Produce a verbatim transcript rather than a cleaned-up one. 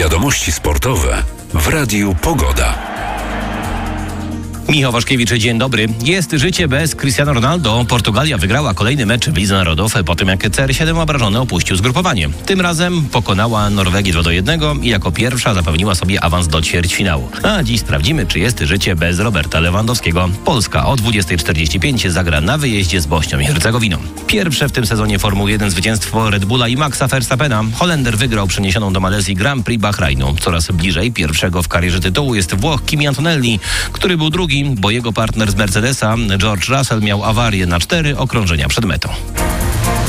Wiadomości sportowe w Radiu Pogoda. Michał Waszkiewicz, dzień dobry. Jest życie bez Cristiano Ronaldo. Portugalia wygrała kolejny mecz w Lidze Narodów po tym, jak C R siedem obrażony opuścił zgrupowanie. Tym razem pokonała Norwegię dwa do jednego i jako pierwsza zapewniła sobie awans do ćwierćfinału. A dziś sprawdzimy, czy jest życie bez Roberta Lewandowskiego. Polska o dwudziestej czterdzieści pięć zagra na wyjeździe z Bośnią i Hercegowiną. Pierwsze w tym sezonie Formuły jeden zwycięstwo Red Bulla i Maxa Verstappena. Holender wygrał przeniesioną do Malezji Grand Prix Bahrajnu. Coraz bliżej pierwszego w karierze tytułu jest Włoch Kimi Antonelli, który był drugi, bo jego partner z Mercedesa, George Russell, miał awarię na cztery okrążenia przed metą.